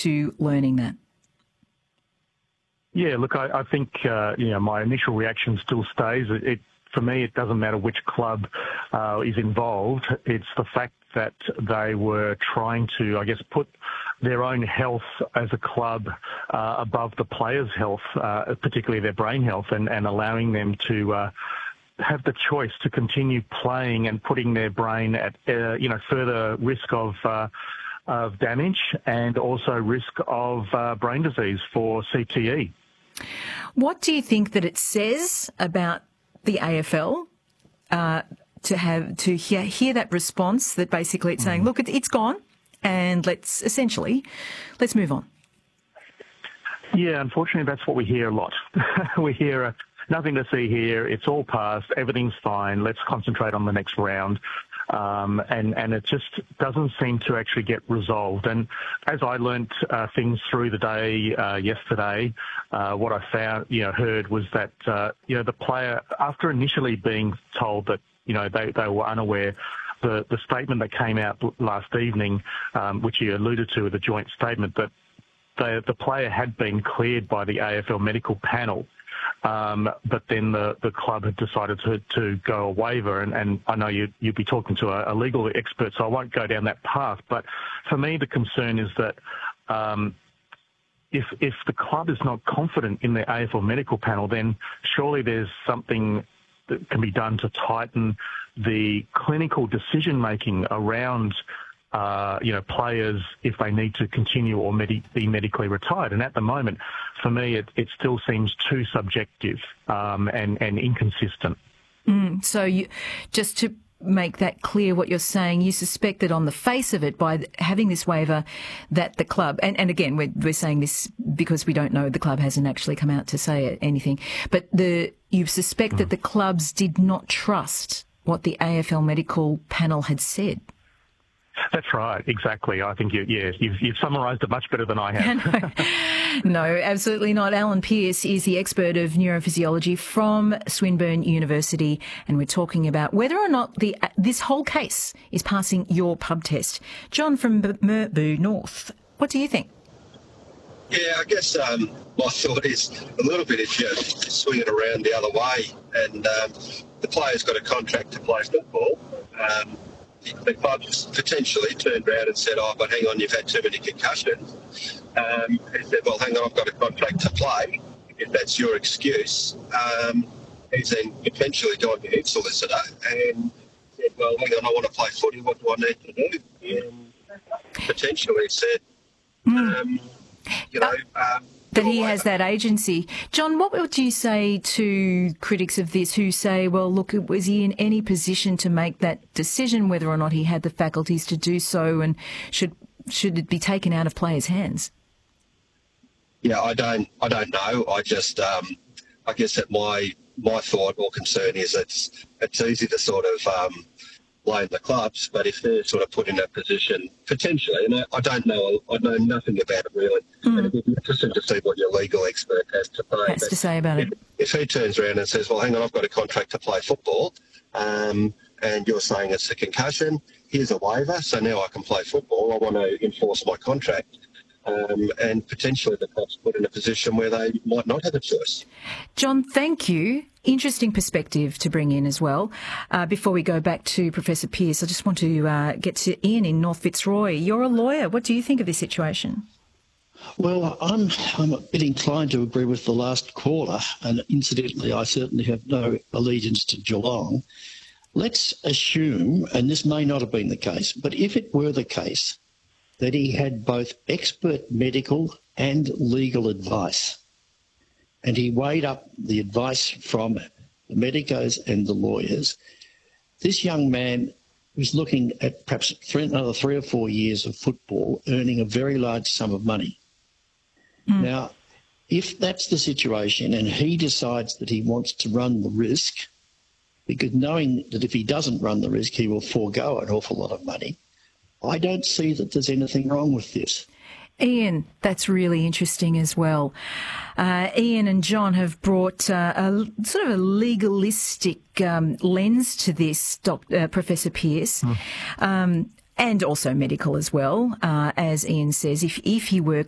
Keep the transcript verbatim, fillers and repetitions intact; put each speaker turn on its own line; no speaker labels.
to learning that?
Yeah, look, I, I think, uh, you know, my initial reaction still stays. It, it For me, it doesn't matter which club uh, is involved. It's the fact that they were trying to, I guess, put their own health as a club uh, above the players' health, uh, particularly their brain health, and, and allowing them to uh, have the choice to continue playing and putting their brain at, uh, you know, further risk of uh, of damage and also risk of uh, brain disease for C T E.
What do you think that it says about the A F L uh, to have to hear, hear that response that basically it's saying, mm. look, it, it's gone, and let's essentially let's move on?
Yeah, unfortunately, that's what we hear a lot. We hear uh, nothing to see here. It's all past. Everything's fine. Let's concentrate on the next round. Um, and, and it just doesn't seem to actually get resolved. And as I learnt uh, things through the day uh, yesterday, uh, what I found, you know, heard was that, uh, you know, the player, after initially being told that, you know, they, they were unaware, the, the statement that came out last evening, um, which you alluded to, the joint statement, that the, the player had been cleared by the A F L medical panel. Um, but then the, the club had decided to, to go a waiver, and, and I know you, you'd be talking to a, a legal expert, so I won't go down that path. But for me, the concern is that um, if if the club is not confident in the A F L medical panel, then surely there's something that can be done to tighten the clinical decision-making around Uh, you know, players if they need to continue or medi- be medically retired. And at the moment, for me, it, it still seems too subjective um, and, and inconsistent.
Mm, so you, just to make that clear what you're saying, you suspect that on the face of it, by having this waiver, that the club, and, and again, we're, we're saying this because we don't know, the club hasn't actually come out to say anything, but the you suspect mm. that the clubs did not trust what the A F L medical panel had said.
That's right, exactly. I think you, yeah, you've, you've summarised it much better than I have.
no. no, absolutely not. Alan Pearce is the expert of neurophysiology from Swinburne University, and we're talking about whether or not the this whole case is passing your pub test. John from Merboo North, what do you think?
Yeah, I guess um, my thought is a little bit if you swing it around the other way, and um, the player's got a contract to play football. Um, The club potentially turned around and said, oh, but hang on, you've had too many concussions. Um, he said, well, hang on, I've got a contract to play. If that's your excuse, um, he's then potentially gone to his solicitor and said, well, hang on, I want to play footy. What do I need to do? And potentially said, um, you know... Um,
that he has that agency. John, what would you say to critics of this who say, well, look, was he in any position to make that decision, whether or not he had the faculties to do so, and should should it be taken out of players' hands?
Yeah, I don't I don't know. I just, um, I guess that my my thought or concern is it's, it's easy to sort of... Um, blame the clubs, but if they're sort of put in that position, potentially, and I, I don't know, I know nothing about it really, mm. and it'd be interesting to see what your legal expert has to say.
Has to say about
if,
it.
If he turns around and says, well, hang on, I've got a contract to play football, um, and you're saying it's a concussion, here's a waiver, so now I can play football, I want to enforce my contract. Um, and potentially the clubs put in a position where they might not have a choice.
John, thank you. Interesting perspective to bring in as well. Uh, before we go back to Professor Pearce, I just want to uh, get to Ian in North Fitzroy. You're a lawyer. What do you think of this situation?
Well, I'm, I'm a bit inclined to agree with the last caller, and incidentally, I certainly have no allegiance to Geelong. Let's assume, and this may not have been the case, but if it were the case, that he had both expert medical and legal advice. And he weighed up the advice from the medicos and the lawyers. This young man was looking at perhaps three, another three or four years of football, earning a very large sum of money. Mm. Now, if that's the situation and he decides that he wants to run the risk, because knowing that if he doesn't run the risk, he will forego an awful lot of money, I don't see that there's anything wrong with this.
Ian, that's really interesting as well. Uh, Ian and John have brought uh, a sort of a legalistic um, lens to this, Doc, uh, Professor Pearce, mm. um, and also medical as well. Uh, as Ian says, if if he were